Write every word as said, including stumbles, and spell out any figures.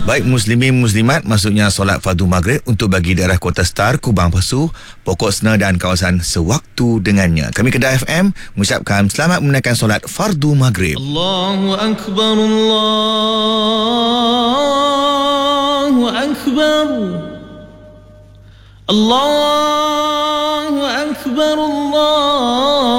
Baik muslimin muslimat, maksudnya solat fardu maghrib untuk bagi daerah Kota Star, Kubang Pasu, Pokok Sena dan kawasan sewaktu dengannya. Kami Kedah F M mengucapkan selamat menunaikan solat fardu maghrib. Allahu Akbar, Allahu Akbar, Allahu Akbar, Allah.